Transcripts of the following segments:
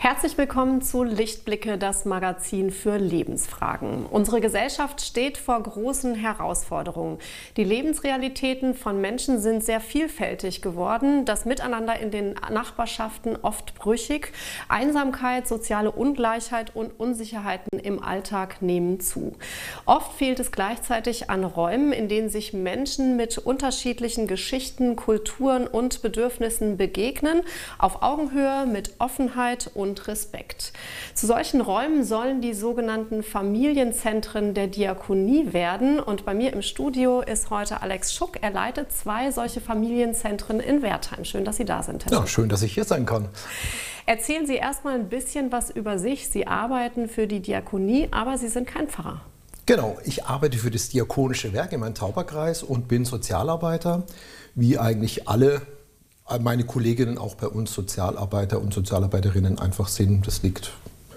Herzlich willkommen zu Lichtblicke, das Magazin für Lebensfragen. Unsere Gesellschaft steht vor großen Herausforderungen. Die Lebensrealitäten von Menschen sind sehr vielfältig geworden, das Miteinander in den Nachbarschaften oft brüchig. Einsamkeit, soziale Ungleichheit und Unsicherheiten im Alltag nehmen zu. Oft fehlt es gleichzeitig an Räumen, in denen sich Menschen mit unterschiedlichen Geschichten, Kulturen und Bedürfnissen begegnen, auf Augenhöhe, mit Offenheit und Respekt. Zu solchen Räumen sollen die sogenannten Familienzentren der Diakonie werden. Und bei mir im Studio ist heute Alex Schuck. Er leitet 2 solche Familienzentren in Wertheim. Schön, dass Sie da sind, Herr Schuck. Ja, schön, dass ich hier sein kann. Erzählen Sie erst mal ein bisschen was über sich. Sie arbeiten für die Diakonie, aber Sie sind kein Pfarrer. Genau, ich arbeite für das Diakonische Werk im Main-Tauber-Kreis und bin Sozialarbeiter, wie eigentlich alle meine Kolleginnen auch bei uns Sozialarbeiter und Sozialarbeiterinnen einfach sind. Das liegt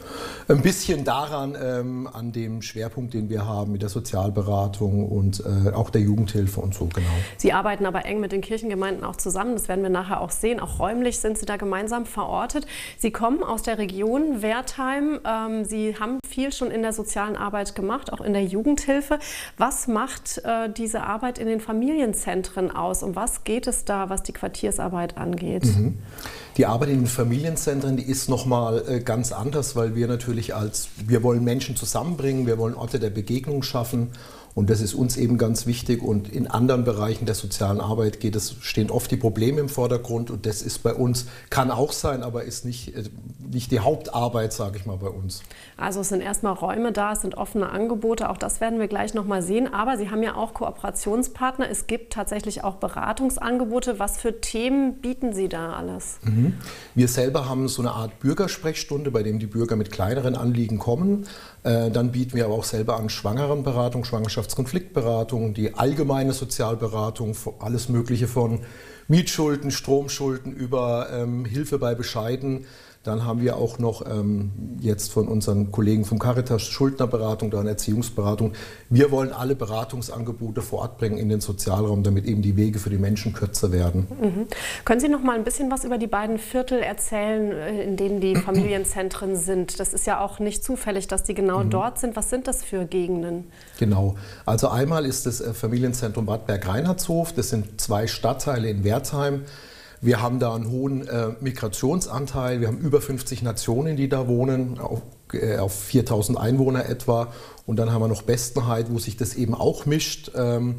ein bisschen daran, an dem Schwerpunkt, den wir haben mit der Sozialberatung und auch der Jugendhilfe und so, genau. Sie arbeiten aber eng mit den Kirchengemeinden auch zusammen, das werden wir nachher auch sehen. Auch räumlich sind Sie da gemeinsam verortet. Sie kommen aus der Region Wertheim. Sie haben viel schon in der sozialen Arbeit gemacht, auch in der Jugendhilfe. Was macht diese Arbeit in den Familienzentren aus? Um was geht es da, was die Quartiersarbeit angeht? Die Arbeit in den Familienzentren, die ist nochmal ganz anders, weil wir natürlich wir wollen Menschen zusammenbringen, wir wollen Orte der Begegnung schaffen und das ist uns eben ganz wichtig. Und in anderen Bereichen der sozialen Arbeit stehen oft die Probleme im Vordergrund und das ist bei uns, kann auch sein, aber ist nicht die Hauptarbeit, sage ich mal, bei uns. Also es sind erstmal Räume da, es sind offene Angebote, auch das werden wir gleich nochmal sehen. Aber Sie haben ja auch Kooperationspartner, es gibt tatsächlich auch Beratungsangebote. Was für Themen bieten Sie da alles? Wir selber haben so eine Art Bürgersprechstunde, bei dem die Bürger mit kleineren Anliegen kommen. Dann bieten wir aber auch selber an Schwangerenberatung, Schwangerschaftskonfliktberatung, die allgemeine Sozialberatung, alles Mögliche von Mietschulden, Stromschulden über Hilfe bei Bescheiden. Dann haben wir auch noch jetzt von unseren Kollegen vom Caritas Schuldnerberatung, dann Erziehungsberatung. Wir wollen alle Beratungsangebote vor Ort bringen in den Sozialraum, damit eben die Wege für die Menschen kürzer werden. Können Sie noch mal ein bisschen was über die beiden Viertel erzählen, in denen die Familienzentren sind? Das ist ja auch nicht zufällig, dass die genau dort sind. Was sind das für Gegenden? Genau. Also einmal ist das Familienzentrum Bad Berg-Reinhardshof. Das sind 2 Stadtteile in Wertheim. Wir haben da einen hohen Migrationsanteil. Wir haben über 50 Nationen, die da wohnen, auf 4000 Einwohner etwa. Und dann haben wir noch Bestenheid, wo sich das eben auch mischt,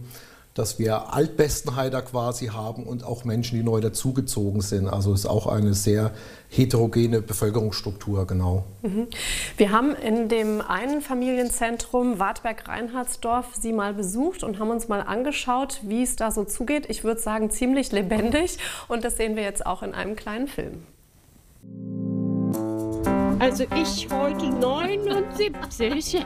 dass wir Altbestenheider quasi haben und auch Menschen, die neu dazugezogen sind. Also es ist auch eine sehr heterogene Bevölkerungsstruktur, genau. Wir haben in dem einen Familienzentrum Wartberg-Reinhardsdorf Sie mal besucht und haben uns mal angeschaut, wie es da so zugeht. Ich würde sagen, ziemlich lebendig. Und das sehen wir jetzt auch in einem kleinen Film. Also ich heute 79.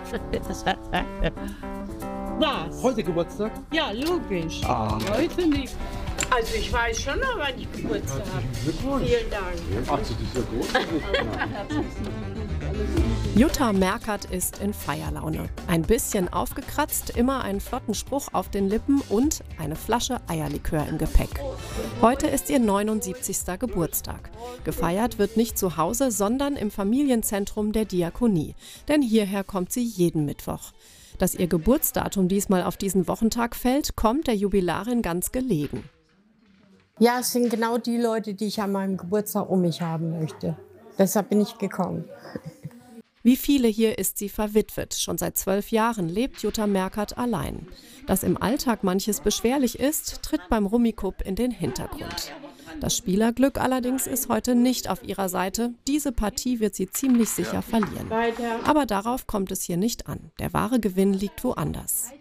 Was? Heute Geburtstag? Ja, logisch. Heute nicht. Also ich weiß schon noch, wann ich Geburtstag habe. Vielen Dank. Ach, das ist ja groß. Jutta Merkert ist in Feierlaune. Ein bisschen aufgekratzt, immer einen flotten Spruch auf den Lippen und eine Flasche Eierlikör im Gepäck. Heute ist ihr 79. Geburtstag. Gefeiert wird nicht zu Hause, sondern im Familienzentrum der Diakonie. Denn hierher kommt sie jeden Mittwoch. Dass ihr Geburtsdatum diesmal auf diesen Wochentag fällt, kommt der Jubilarin ganz gelegen. Ja, es sind genau die Leute, die ich an meinem Geburtstag um mich haben möchte. Deshalb bin ich gekommen. Wie viele hier ist sie verwitwet. Schon seit 12 Jahren lebt Jutta Merkert allein. Dass im Alltag manches beschwerlich ist, tritt beim Rummikub in den Hintergrund. Das Spielerglück allerdings ist heute nicht auf ihrer Seite. Diese Partie wird sie ziemlich sicher verlieren. Aber darauf kommt es hier nicht an. Der wahre Gewinn liegt woanders.